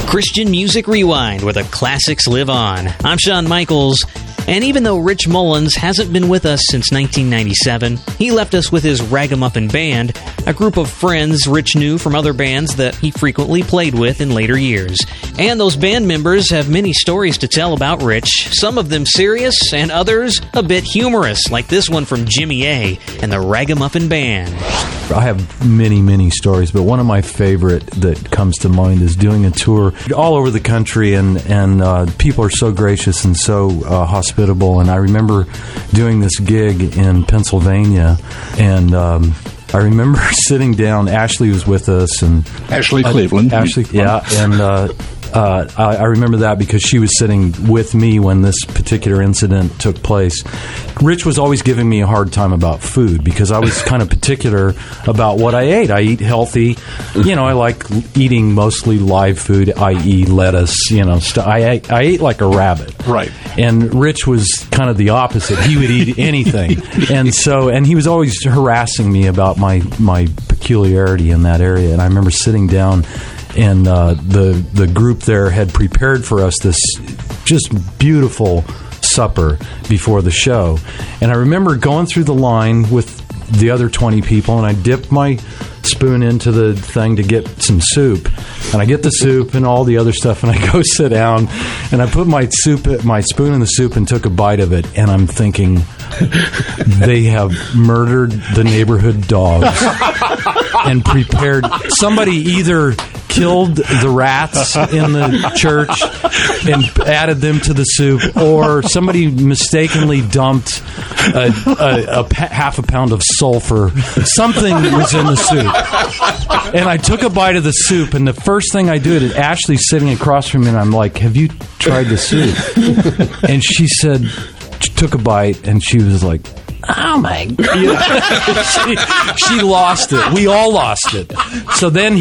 Christian Music Rewind, where the classics live on. I'm Shawn Michaels, and even though Rich Mullins hasn't been with us since 1997, he left us with his Ragamuffin Band, a group of friends Rich knew from other bands that he frequently played with in later years. And those band members have many stories to tell about Rich, some of them serious and others a bit humorous, like this one from Jimmy A. and the Ragamuffin Band. I have many stories, but one of my favorite that comes to mind is doing a tour all over the country, and people are so gracious and so hospitable. And I remember doing this gig in Pennsylvania, and I remember sitting down. Ashley was with us, and Ashley Cleveland. Ashley, yeah, and I remember that because she was sitting with me when this particular incident took place. Rich was always giving me a hard time about food because I was kind of particular about what I ate. I eat healthy. You know, I like eating mostly live food, i.e. lettuce. You know, I ate like a rabbit. Right. And Rich was kind of the opposite. He would eat anything. And he was always harassing me about my peculiarity in that area. And I remember sitting down, and the group there had prepared for us this just beautiful supper before the show. And I remember going through the line with the other 20 people, and I dipped my spoon into the thing to get some soup. And I get the soup and all the other stuff, and I go sit down, and I put my spoon in the soup and took a bite of it, and I'm thinking, they have murdered the neighborhood dogs and prepared. Somebody either killed the rats in the church and added them to the soup, or somebody mistakenly dumped half a pound of sulfur. Something was in the soup. And I took a bite of the soup, and the first thing I did is Ashley's sitting across from me, and I'm like, have you tried the soup? And she said, she took a bite, and she was like, oh my God. She lost it. We all lost it. So then